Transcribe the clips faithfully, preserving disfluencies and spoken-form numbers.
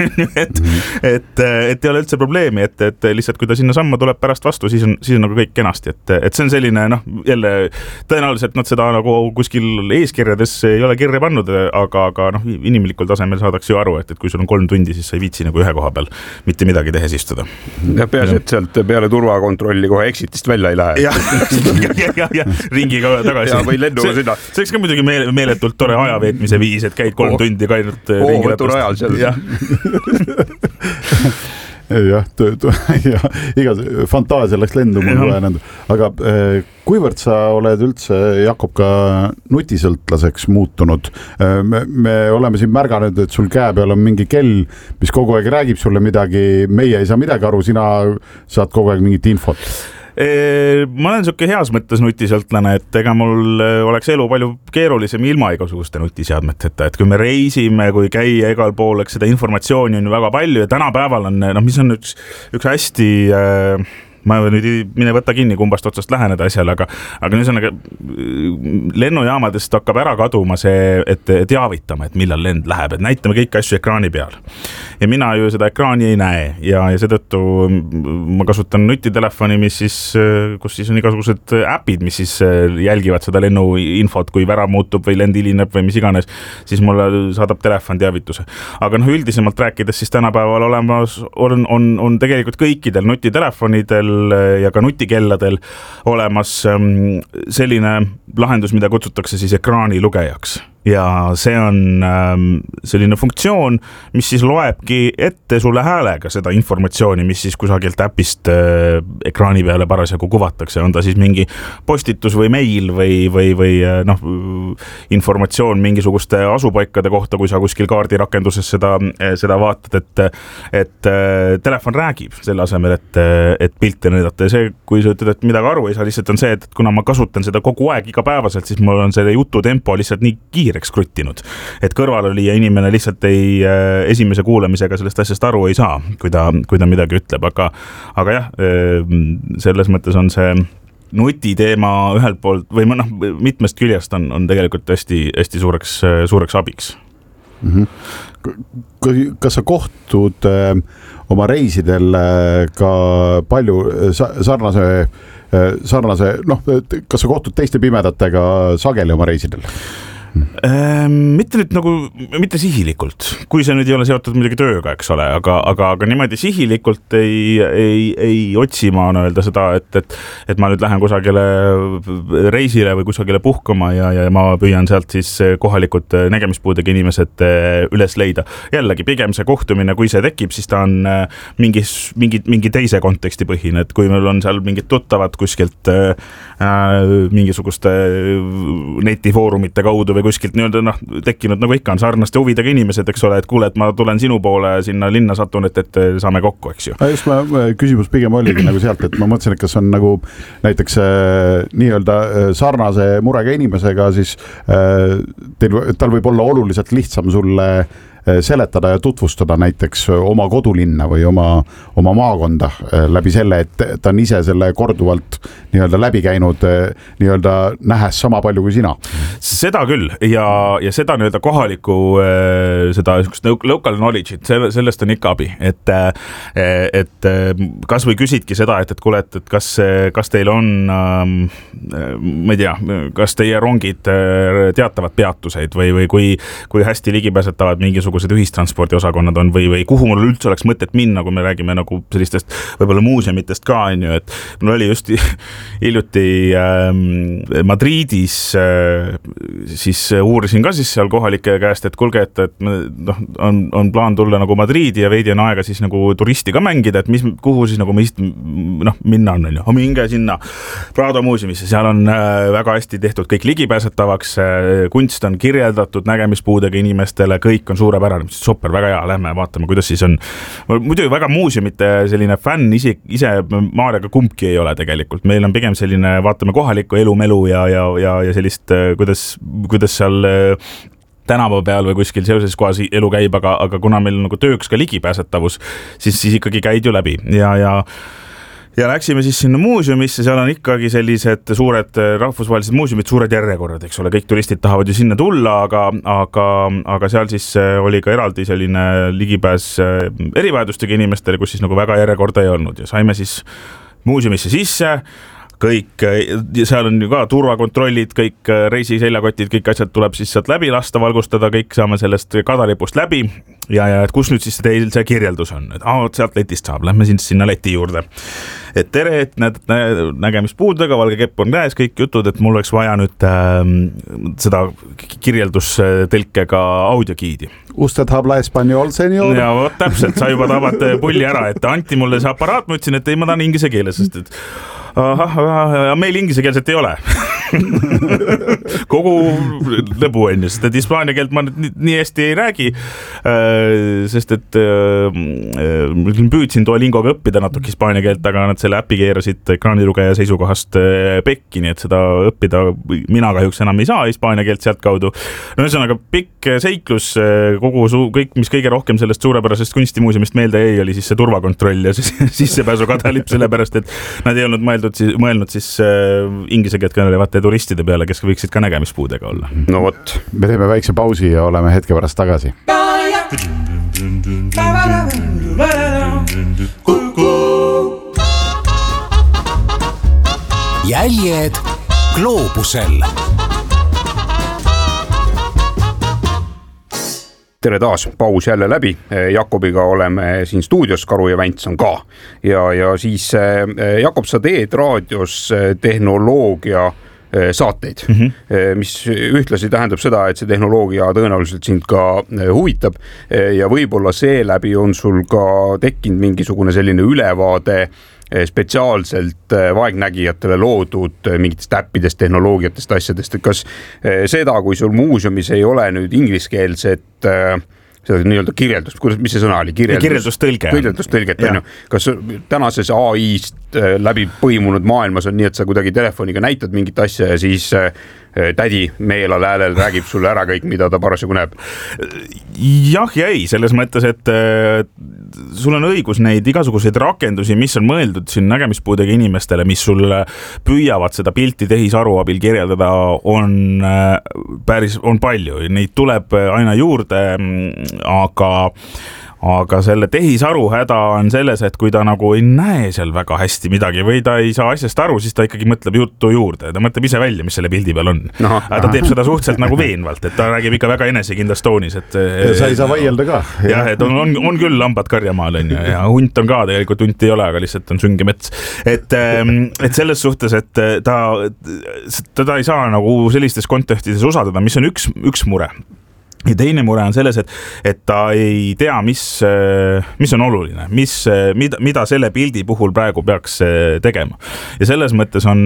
et, et, et ei ole üldse probleemi, et, et lihtsalt kui ta sinna samma tuleb pärast vastu, siis on, siis on nagu kõik kenasti, et, et see on selline, noh, jälle tõenäoliselt nad seda nagu kuskil eeskirjades ei ole kirja pannud, aga, aga noh, inimlikul tasemel saadakse ju aru, et, et kui sul on kolm tundi, siis sa ei viitsi nagu ühe koha peal mitte midagi tehes istuda. Ja peaasi, et sealt peale turvakontrolli kohe exitist välja ei lähe. Ja, ja, ja, ja ringiga tagasi. Ja, või lennuga see, sinna. See oleks ka muidugi meeletult tore ajaveetmise viis, et käid kolm oh. tundi ka ainult oh, ringiratast. Rajal seal. jah, ja iga fantaasia läks lendu mul vaja. Aga kuivõrd sa oled üldse, Jakob, ka nutisõltlaseks muutunud? Me, me oleme siin märganud, et sul käe peal on mingi kell, mis kogu aeg räägib sulle midagi, meie ei saa midagi aru, sina saad kogu aeg mingit infot. Ma olen siuke heas mõttes nutisõltlane, et ega mul oleks elu palju keerulisem ilma igasuguste nutiseadmeteta, et kui me reisime, kui käia igal pool, eks seda informatsiooni on väga palju ja tänapäeval on, noh, mis on üks, üks hästi äh, ma nüüd mine võtta kinni, kumbast otsast läheneda asjale, aga, aga nüüd lennujaamadest hakkab ära kaduma see, et teavitame, et millal lend läheb, et näitame kõiki asju ekraani peal. Ja mina ju seda ekraani ei näe ja, ja seetõttu ma kasutan nutitelefoni, mis siis, kus siis on igasugused äpid, mis siis jälgivad seda lennuinfot, kui värav muutub või lend hilineb või mis iganes, siis mulle saadab telefon teavituse. Aga noh, üldisemalt rääkides siis tänapäeval olemas on, on, on tegelikult kõikidel nutitelefonidel ja ka nutikelladel olemas selline lahendus, mida kutsutakse siis ekraani lugejaks. Ja see on selline funktsioon, mis siis loebki ette sulle häälega seda informatsiooni, mis siis kusagilt äpist ekraani peale parasjagu kuvatakse. On ta siis mingi postitus või meil või, või, või noh, informatsioon mingisuguste asupaikade kohta, kui sa kuskil kaardirakenduses seda, seda vaatad, et, et telefon räägib selle asemel, et, et pilte näidata. Ja see, kui sa ütled, et midagi aru ei saa, lihtsalt on see, et kuna ma kasutan seda kogu aeg igapäevaselt, siis mul on selle jutu tempo lihtsalt nii kiire kruttinud, et kõrval oli ja inimene lihtsalt ei esimese kuulamisega sellest asjast aru ei saa, kui ta, kui ta midagi ütleb, aga, aga jah, selles mõttes on see nutiteema ühelt poolt või noh, mitmest küljest on, on tegelikult hästi, hästi suureks, suureks abiks. Mm-hmm. Kas sa kohtud oma reisidel ka palju sarnase sarnase, noh, kas sa kohtud teiste pimedatega sageli oma reisidel? Ähm, mitte nüüd nagu, mitte sihilikult, kui see nüüd ei ole seotud midagi tööga, eks ole, aga, aga, aga niimoodi sihilikult ei, ei, ei otsi ma öelda seda, et, et, et ma nüüd lähen kusagile reisile või kusagile puhkama ja, ja ma püüan sealt siis kohalikud nägemispuudega inimesed üles leida. Jällegi, pigem see kohtumine, kui see tekib, siis ta on mingis, mingi, mingi teise konteksti põhine, et kui meil on seal mingid tuttavad kuskilt äh, mingisuguste netifoorumite kaudu või kuskilt nii-öelda noh, tekkinud nagu ikka on sarnaste huvidega inimesed, eks ole, et kuule, et ma tulen sinu poole sinna linna satun, et, et saame kokku, eks ju. Just ma, küsimus pigem oligi nagu sealt, et ma mõtlesin, et kas on nagu näiteks äh, nii-öelda sarnase murega inimesega, siis äh, teil, tal võib olla oluliselt lihtsam sulle seletada ja tutvustada näiteks oma kodulinna või oma, oma maakonda läbi selle, et ta on ise selle korduvalt nii-öelda läbi käinud, nii-öelda nähes sama palju kui sina. Seda küll ja, ja seda nii-öelda kohaliku seda local knowledge'it, sellest on ikka abi, et, et kas või küsidki seda, et, et kuule, et, et kas, kas teil on ma ei tea, kas teie rongid teatavad peatuseid või, või kui, kui hästi ligipääsetavad mingisugused ühistranspordiosakonnad on või, või kuhu mul üldse oleks mõtet minna, kui me räägime nagu sellistest võib-olla muuseumitest ka, on ju, et mul oli just hiljuti äh, Madridis äh, siis uurisin ka siis seal kohalike käest, et kulge, et, et noh, on, on plaan tulla nagu Madridi ja veidi on aega siis nagu turisti ka mängida, et mis, kuhu siis nagu meist noh, minna on, on ju, minge sinna Prado muuseumisse, seal on äh, väga hästi tehtud kõik ligipääsetavaks, äh, kunst on kirjeldatud nägemispuudega inimestele, kõik on suure pärane, super, väga hea, lähme vaatame, kuidas siis on. Muidu väga muuseumite selline fänn ise, ise Maarjaga kumbki ei ole tegelikult. Meil on pigem selline, vaatame kohalikku elumelu ja, ja, ja, ja sellist, kuidas, kuidas seal tänava peal või kuskil seoses kohas elu käib, aga, aga kuna meil nagu tööks ka ligipääsetavus, siis, siis ikkagi käid ju läbi ja, ja ja läksime siis sinna muuseumisse, seal on ikkagi sellised suured rahvusvahelised muuseumid, suured järjekorrad, eks ole, kõik turistid tahavad ju sinna tulla, aga, aga, aga seal siis oli ka eraldi selline ligipääs erivajadustega inimestele, kus siis nagu väga järjekorda ei olnud ja saime siis muuseumisse sisse, kõik, seal on ju ka turvakontrollid, kõik reisiseljakotid, kõik asjad tuleb siis sealt läbi lasta, valgustada, kõik saame sellest kadalipust läbi ja, ja et kus nüüd siis teil see kirjeldus on, et ah, sealt letist saab, lähme siin sinna leti juurde. Et tere, et näed nägemispuudega, valge kepp on käes, kõik jutud, et mul oleks vaja nüüd äh, seda kirjeldustõlkega audiogiidi. Usted habla español, senior? Ja võt, täpselt, sa juba tabad pulli ära, et anti mulle see aparaat, ma ütlesin, et ei, ma tahan inglise keeles, sest et ahah, meil inglisekeelset ei ole. Kogu lõbu on just, et hispaania keelt ma nüüd nii hästi ei räägi, sest et püüdsin Duolingoga õppida natuke hispaania keelt, aga nad selle äpi keerasid ekraanilugeja seisukohast pekki, nii et seda õppida mina kahjuks enam ei saa hispaania keelt sealt kaudu. No ühesõnaga pikk seiklus, kogu su, kõik, mis kõige rohkem sellest suurepärasest kunstimuuseumist meelde jäi, oli siis see turvakontroll ja sissepääsu kadalipp, sellepärast et nad ei olnud mõeldud siis, mõelnud siis inglise keelt kõnelevate turistide peale, kes võiksid ka nägemispuudega olla. No vot. Me teeme väikse pausi ja oleme hetke pärast tagasi. Jäljed gloobusel. Tere taas, paus jälle läbi. Jakobiga oleme siin stuudios, Karu ja Vänts on ka. Ja, ja siis Jakob, sa teed raadios tehnoloogia saateid, mm -hmm. mis ühtlasi tähendab seda, et see tehnoloogia tõenäoliselt sind ka huvitab ja võib-olla seeläbi on sul ka tekkinud mingisugune selline ülevaade spetsiaalselt vaegnägijatele loodud mingitest äppidest, tehnoloogiatest, asjadest, et kas seda, kui sul muuseumis ei ole nüüd ingliskeelset seda nii-öelda kirjeldust, kuidas, mis see sõna oli? Kirjeldus, kirjeldustõlge. Kirjeldustõlget, on ju. Kas tänases A I-st läbi põimunud maailmas on nii, et sa kuidagi telefoniga näitad mingit asja ja siis tädi meelal häälel räägib sulle ära kõik, mida ta parasjagu näeb? Jah ja ei, selles mõttes, et sul on õigus neid igasuguseid rakendusi, mis on mõeldud siin nägemispuudega inimestele, mis sul püüavad seda pilti tehisaru abil kirjeldada, on päris, on palju. Neid tuleb aina juurde, aga aga selle tehisaru häda on selles, et kui ta nagu ei näe seal väga hästi midagi või ta ei saa asjast aru, siis ta ikkagi mõtleb juttu juurde. Ta mõtleb ise välja, mis selle pildi peal on. No, ta teeb seda suhteliselt nagu veenvalt, et ta räägib ikka väga enesekindlas toonis. Et, ja sa ei saa vaielda ka. Jah, et on, on, on küll lambad karjamaal on ja, ja hunt on ka, tegelikult hunt ei ole, aga lihtsalt on sünge mets. Et, et selles suhtes, et ta, teda ei saa nagu sellistes kontekstides usaldada, mis on üks, üks mure. Ja teine mure on selles, et, et ta ei tea, mis, mis on oluline, mis, mida, mida selle pildi puhul praegu peaks tegema. Ja selles mõttes on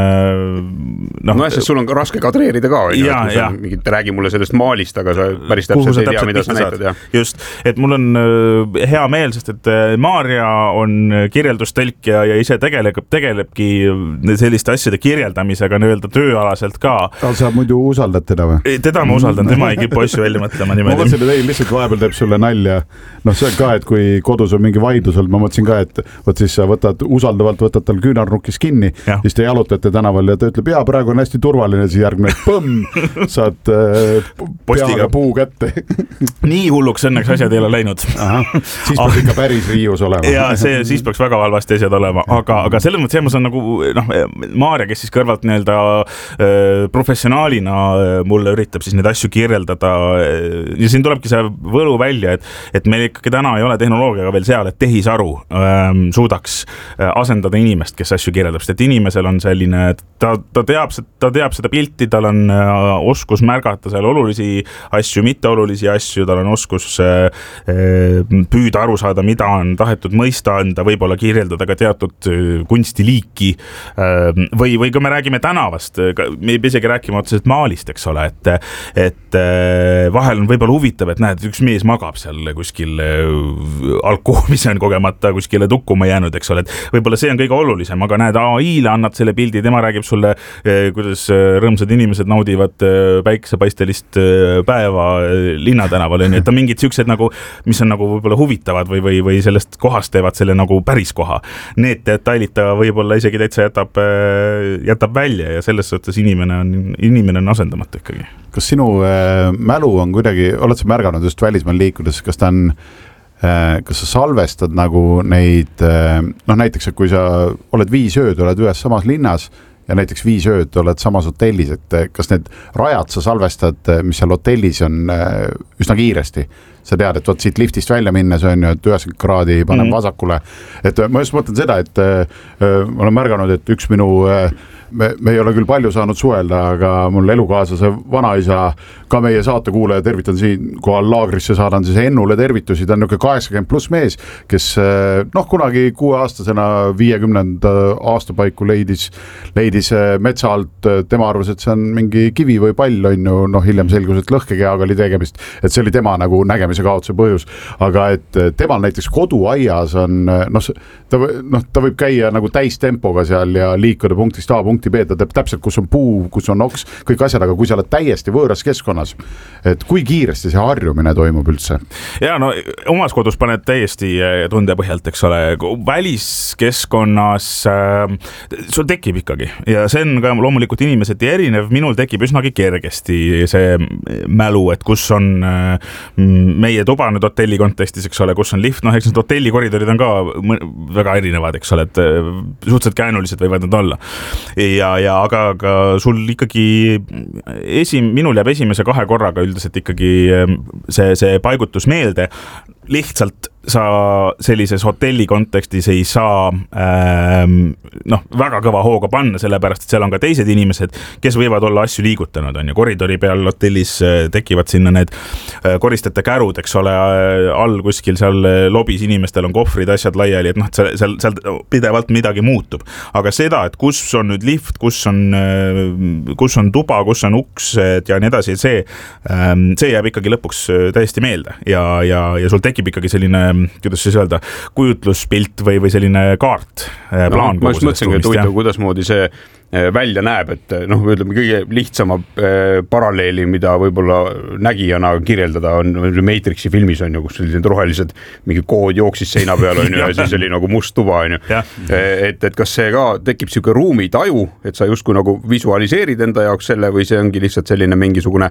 no, no sest sul on ka raske kadreerida ka, ja, ja. Mingit, räägi mulle sellest maalist, aga sa päris täpselt ei tea, mida sa näitad. Ja. Just, et mul on hea meel, sest et Maarja on kirjeldustõlk ja, ja ise tegeleb, tegelebki selliste asjade kirjeldamisega nii-öelda tööalaselt ka. Sa muidu usaldad teda või? Teda ma usaldan, tema ei kipu asju välja mõtlema niimoodi. Ma mõtlesin, et ei, lihtsalt vahepeal teeb sulle nalja. Noh, see on ka, et kui kodus on mingi vaidlus olnud, ma mõtlesin ka, et võt siis sa võtad, usaldavalt võtad tal küünarnukis kinni, ja. Siis te jalutate tänaval ja ta ütleb, jaa, praegu on hästi turvaline, siis järgmine põmm, saad äh, peaga puu kätte. Nii hulluks õnneks asjad ei ole läinud. Aha, siis peaks ikka päris riius olema. Ja see, siis peaks väga halvasti asjad olema, aga, aga selles mõttes see on nagu, noh, Maarja, kes siis kõrvalt nii-öelda äh, professionaalina mulle üritab siis neid asju kirjeldada ja siin tulebki see võlu välja, et, et meil ikkagi täna ei ole tehnoloogiaga veel seal, et tehisaru ähm, suudaks asendada inimest, kes asju kirjeldab, sest et inimesel on selline, ta, ta, teab, ta teab seda pilti, tal on äh, oskus märgata seal olulisi asju, mitteolulisi asju, tal on oskus äh, püüda aru saada, mida on tahetud mõista anda, võib-olla kirjeldada ka teatud kunstiliiki äh, või, või kui me räägime tänavast, me ei isegi rääkima otseselt maalist, eks ole, et, et vahel on võib-olla huvitav, et näed, üks mees magab seal kuskil alkoomis on kogemata kuskile tukkuma jäänud, eks ole, et võib-olla see on kõige olulisem, aga näed, A I-le annad selle pildi, tema räägib sulle, kuidas rõõmsad inimesed naudivad päiksepaistelist päeva linnatänaval, et on mingid siuksed nagu, mis on nagu võib-olla huvitavad või, või, või sellest kohast teevad selle nagu päris koha. Need detailid ta võib-olla isegi täitsa jätab, jätab välja ja selles suhtes inimene on, inimene on asendamatu ikkagi. Kas sinu äh, mälu on kuidagi, oled sa märganud just välismaal liikudes, kas ta on äh, kas sa salvestad nagu neid äh, noh näiteks, et kui sa oled viis ööd, oled ühes samas linnas ja näiteks viis ööd oled samas hotellis, et kas need rajad sa salvestad, mis seal hotellis on äh, üsna kiiresti? Sa tead, et võt siit liftist välja minnes on ju, et üheksakümmend kraadi panem mm. vasakule. Et ma just mõtlen seda, et äh, ma olen märganud, et üks minu äh, Me, me ei ole küll palju saanud suhelda, aga mul elukaaslase vanaisa, ka meie saatekuulaja, tervitan siin kohal laagrisse, saadan siis Ennule tervitusi, ta on niisugune kaheksakümmend pluss mees, kes noh, kunagi kuueaastasena viiekümnenda aasta paiku leidis, leidis metsa alt, tema arvas, et see on mingi kivi või pall on ju, noh hiljem selgus, et lõhkekehaga oli tegemist, et see oli tema nagu nägemise kaotuse põhjus, aga et temal näiteks koduaias on, noh, ta, noh, ta võib käia nagu täistempoga seal ja liikuda punktist A punkti B, ta teeb täpselt, kus on puu, kus on oks, kõik asjad, aga kui sa oled täiesti võõras keskkonnas, et kui kiiresti see harjumine toimub üldse? Ja no omas kodus paned täiesti tundepõhjalt, eks ole, väliskeskkonnas äh, sul tekib ikkagi ja see on ka loomulikult inimesed erinev, minul tekib üsnagi kergesti see mälu, et kus on äh, meie tuba nüüd hotelli kontekstis, eks ole, kus on lift, noh, eks need hotellikoridorid on ka väga erinevad, eks ole, et suhteliselt käänulised võivad nad olla. Ja, ja aga, aga sul ikkagi esim, minul jääb esimese kahe korraga üldiselt ikkagi see, see paigutus meelde, lihtsalt sa sellises hotelli kontekstis ei saa ähm, noh, väga kõva hooga panna, sellepärast, et seal on ka teised inimesed, kes võivad olla asju liigutanud, on ju, koridori peal hotellis tekivad sinna need koristajate kärud, eks ole, all kuskil seal lobis inimestel on kohvrid, asjad laiali, et noh, seal, seal, seal pidevalt midagi muutub, aga seda, et kus on nüüd lift, kus on, kus on tuba, kus on uks ja nii edasi, see, see jääb ikkagi lõpuks täiesti meelde ja, ja, ja sul tekib ikkagi selline kuidas siis öelda, kujutluspilt või, või selline kaart, plaan. No, ma just mõtlengi, et huvitav, kuidas moodi see välja näeb, et noh, ütleme kõige lihtsama paralleeli, mida võib-olla nägijana kirjeldada on Matrixi filmis on ju, kus sellised rohelised mingi kood jooksis seina peal on ju ja siis oli nagu must tuba on ju. Et, et kas see ka tekib siuke ruumitaju, et sa justkui nagu visualiseerid enda jaoks selle või see ongi lihtsalt selline mingisugune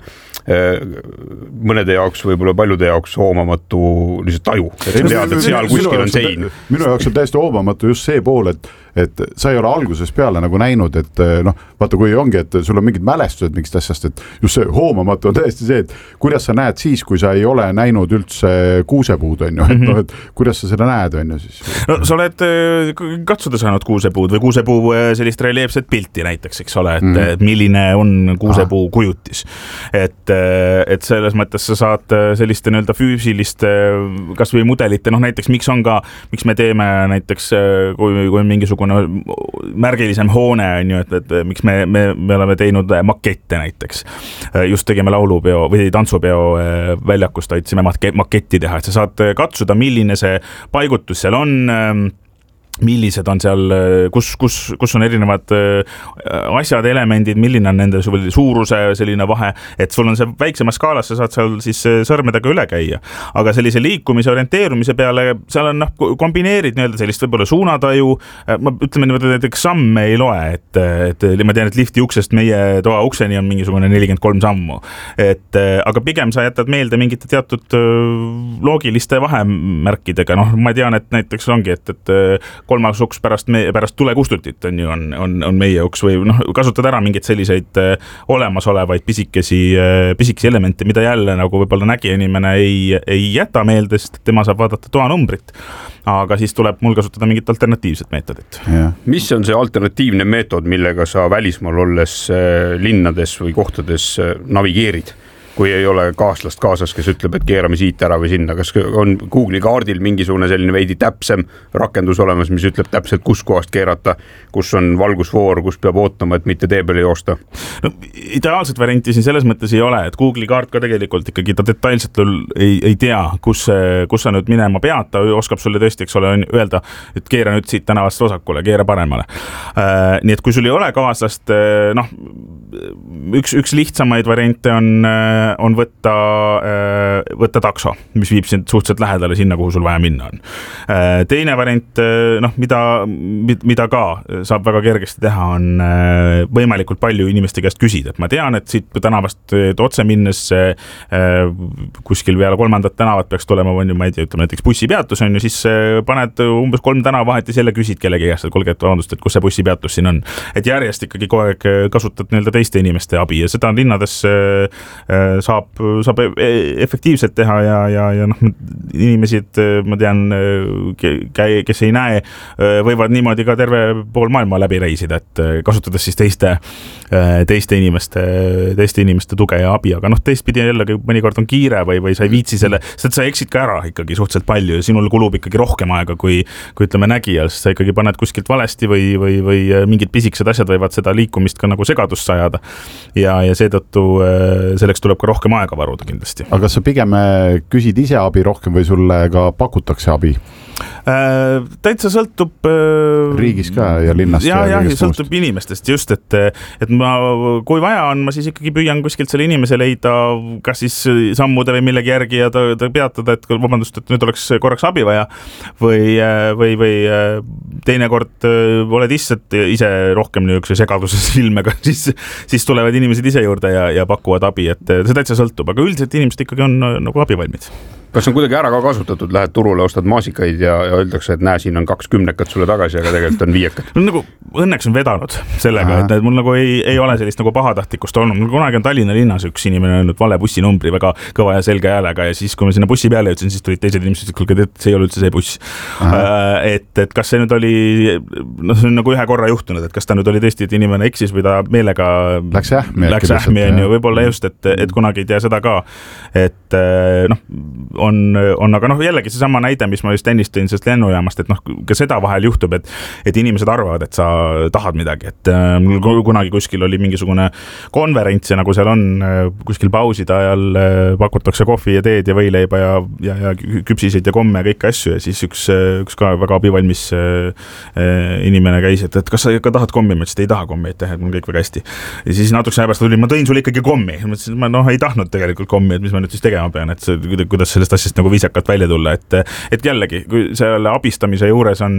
mõnede jaoks, võib-olla paljude jaoks hoomamatu lihtsalt taju, et sa tead, et seal kuskil on sein. Minu jaoks on täiesti hoomamatu just see pool, et et sa ei ole algusest peale nagu näinud, et noh, vaata kui ongi, et sul on mingid mälestused mingist asjast, et just see hoomamatu on täiesti see, et kuidas sa näed siis, kui sa ei ole näinud üldse kuusepuud, on ju, et noh, et kuidas sa seda näed, on ju siis. No sa oled katsuda saanud kuusepuud või kuusepuu sellist reljeefset pilti näiteks, eks ole, et mm. milline on kuusepuu ah. kujutis. Et, et selles mõttes sa saad selliste nii-öelda füüsiliste kas või mudelite, noh näiteks miks on ka, miks me teeme näiteks, kui, kui mingisugune märgilisem hoone on ju, et, et miks me, me, me oleme teinud makette näiteks. Just tegime laulupeo või tantsupeo väljakust aitasime maketti teha, et sa saad katsuda, milline see paigutus seal on, millised on seal, kus, kus, kus on erinevad asjad, elemendid, milline on nende suuruse selline vahe, et sul on see väiksema skaalas, sa saad seal siis sõrmedega üle käia. Aga sellise liikumise orienteerumise peale, seal on noh, kombineerid nii-öelda sellist võib-olla suunataju, ma ütleme niimoodi, näiteks samme ei loe, et, et ma tean, et lifti uksest meie toa ukseni on mingisugune nelikümmend kolm sammu, et aga pigem sa jätad meelde mingite teatud loogiliste vahemärkidega, noh ma tean, et näiteks ongi, et, et kolmas uks pärast, me, pärast tulekustutit on ju, on, on, on meie uks või noh, kasutad ära mingeid selliseid olemasolevaid pisikesi, pisikesi elemente, mida jälle nagu võib-olla nägi inimene ei, ei jäta meelde, sest tema saab vaadata toanumbrit, aga siis tuleb mul kasutada mingit alternatiivset meetodit. Mis on see alternatiivne meetod, millega sa välismaal olles linnades või kohtades navigeerid? kui ei ole kaaslast kaasas, kes ütleb, et keerame siit ära või sinna, kas on Google'i kaardil mingisugune selline veidi täpsem rakendus olemas, mis ütleb täpselt, kus kohast keerata, kus on valgusfoor, kus peab ootama, et mitte tee peale joosta? No, ideaalset varianti siin selles mõttes ei ole, et Google'i kaart ka tegelikult ikkagi ta detailselt ei, ei tea, kus, kus sa nüüd minema pead, ta oskab sulle tõesti, eks ole, öelda, et keera nüüd siit tänavast vasakule, keera paremale. Äh, nii et kui sul ei ole kaaslast, noh, üks, üks lihtsamaid variante on, on võtta, võtta takso, mis viib sind suhteliselt lähedale sinna, kuhu sul vaja minna on. Teine variant, noh, mida, mida ka saab väga kergesti teha, on võimalikult palju inimeste käest küsida, et ma tean, et siit tänavast otse minnes kuskil peale kolmandat tänavat peaks tulema, ma ei tea, ütleme näiteks bussipeatus on ju, siis paned umbes kolm tänavavahetis jälle küsid kellegi käest, et kolge, et vabandust, et kus see bussipeatus siin on. Et järjest ikkagi kogu aeg kasutad nii-öelda teiste inimeste abi ja seda linnades saab, saab efektiivselt teha ja, ja, ja noh, inimesi, et ma tean, kes ei näe, võivad niimoodi ka terve pool maailma läbi reisida, et kasutades siis teiste, teiste inimeste, teiste inimeste tuge ja abi, aga noh, teistpidi jällegi mõnikord on kiire või, või sa ei viitsi selle, sest sa eksid ka ära ikkagi suhteliselt palju ja sinul kulub ikkagi rohkem aega, kui, kui ütleme nägijal, sest sa ikkagi paned kuskilt valesti või, või, või mingid pisikesed asjad võivad seda liikumist ka nagu segadusse ajada ja, ja seetõttu selleks tuleb ka rohkem aega varuda kindlasti. Aga kas sa pigem küsid ise abi rohkem või sulle ka pakutakse abi? Äh, täitsa sõltub äh, riigis ka ja linnast ja, ja, ja sõltub muust. Inimestest just, et, et ma, kui vaja on, ma siis ikkagi püüan kuskilt selle inimese leida kas siis sammude või millegi järgi ja ta, ta peatada, et vabandust, et nüüd oleks korraks abi vaja või, või, või teinekord oled issed ise rohkem niisuguse segaduses ilmega, siis, siis tulevad inimesed ise juurde ja, ja pakuvad abi, et see täitsa sõltub, aga üldiselt inimesed ikkagi on nagu abivalmid. Kas on kuidagi ära ka kasutatud, lähed turule, ostad maasikaid ja, ja öeldakse, et näe, siin on kaks kümnekat sulle tagasi, aga tegelikult on viiekad. No, nagu õnneks on vedanud sellega, Aha. et mul nagu ei, ei ole sellist nagu pahatahtlikkust olnud. Mul kunagi on Tallinna linnas üks inimene öelnud vale bussinumbri väga kõva ja selge häälega ja siis, kui ma sinna bussi peale jõudsin, siis tulid teised inimesed, et see ei ole üldse see buss. Et, et kas see nüüd oli, no see on nagu ühe korra juhtunud, et kas ta nüüd oli tõesti, et inimene eksis või ta meelega läks ähmi, läks ähmi on ju, võib-olla just, et, et kunagi ei tea seda ka, et noh, on, on, aga noh, jällegi seesama näide, mis ma just ennist tõin sellest lennujaamast, et noh, ka seda vahel juhtub, et, et inimesed arvavad, et sa tahad midagi, et mul äh, kunagi kuskil oli mingisugune konverents ja nagu seal on äh, kuskil pauside ajal äh, pakutakse kohvi ja teed ja võileiba ja, ja, ja küpsiseid ja komme ja kõiki asju ja siis üks, üks ka väga abivalmis äh, inimene käis, et, et kas sa ka tahad kommi, ma ütlesin, et ei taha kommi, et mul kõik väga hästi. Ja siis natuke pärast tuli, ma tõin sulle ikkagi kommi, ma ütlesin, ma noh, ei tahtnud tegelikult kommi, et mis ma nüüd siis tegema pean, et see, kuidas sellest asjast nagu viisakalt välja tulla, et, et jällegi, kui selle abistamise juures on,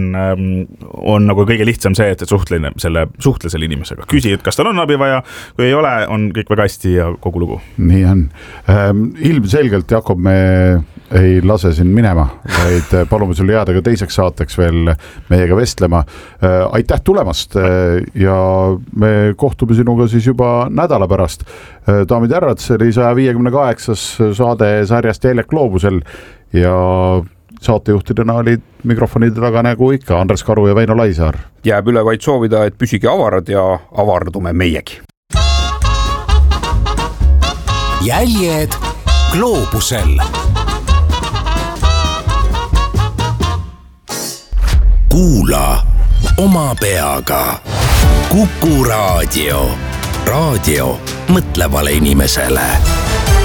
on nagu kõige lihtsam see, et suhtline, selle, suhtle selle inimesega. Küsi, et kas tal on abi vaja, kui ei ole, on kõik väga hästi ja kogu lugu. Nii on. Ähm, ilmselgelt, Jakob, me ei lase siin minema, vaid palume sul jääda ka teiseks saateks veel meiega vestlema. Äh, aitäh tulemast ja me kohtume sinuga siis juba nädala pärast. Äh, daamid ja härrad, see oli saja viiekümne kaheksas saade sarjast Jäljed gloobusel ja saatejuhtidena olid mikrofonide taga nagu ikka Andres Karu ja Väino Laisaar. Jääb üle vaid soovida, et püsige avarad ja avardume meiegi. Jäljed gloobusel. Kuula oma peaga. Kuku raadio. Raadio mõtlevale inimesele.